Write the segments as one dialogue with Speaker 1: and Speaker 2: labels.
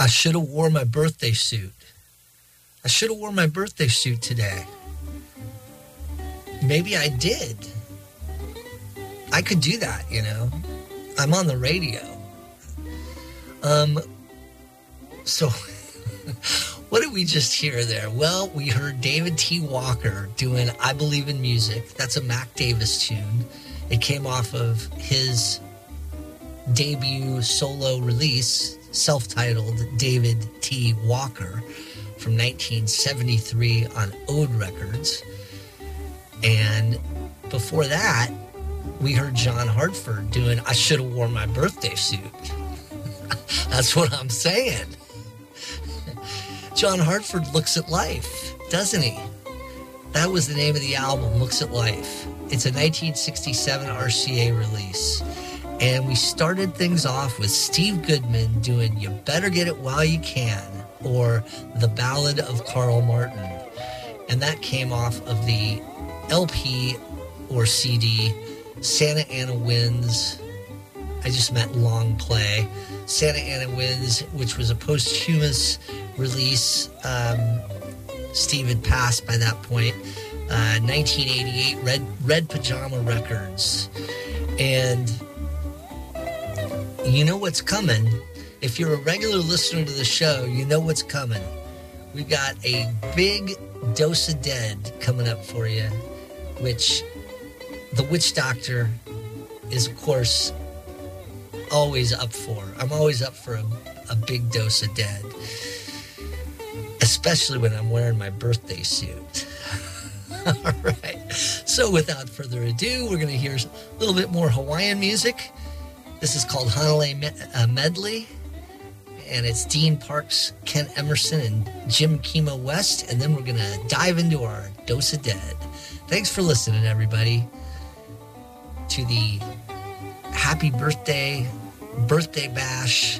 Speaker 1: I should have wore my birthday suit. I should have worn my birthday suit today. Maybe I did. I could do that, you know. I'm on the radio. So what did we just hear there? Well, we heard David T. Walker doing I Believe in Music. That's a Mac Davis tune. It came off of his debut solo release, self-titled David T. Walker, from 1973 on Ode Records. And before that, we heard John Hartford doing I Should Have Worn My Birthday Suit. That's what I'm saying. John Hartford looks at life, doesn't he? That was the name of the album, Looks at Life. It's a 1967 RCA release. And we started things off with Steve Goodman doing You Better Get It While You Can, or The Ballad of Carl Martin. And that came off of the LP or CD, Santa Ana Winds. I just meant long play. Santa Ana Winds, which was a posthumous release. Steve had passed by that point. 1988, Red Pajama Records. And you know what's coming. If you're a regular listener to the show, you know what's coming. We've got a big dose of dead coming up for you, which the Witch Doctor is, of course, always up for. I'm always up for a big dose of dead, especially when I'm wearing my birthday suit. All right. So without further ado, we're going to hear a little bit more Hawaiian music. This is called Hanalei Medley, and it's Dean Parks, Ken Emerson, and Jim Kimo West, and then we're going to dive into our dose of dead. Thanks for listening, everybody, to the happy birthday bash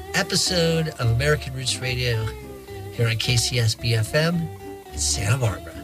Speaker 1: episode of American Roots Radio here on KCSB FM in Santa Barbara.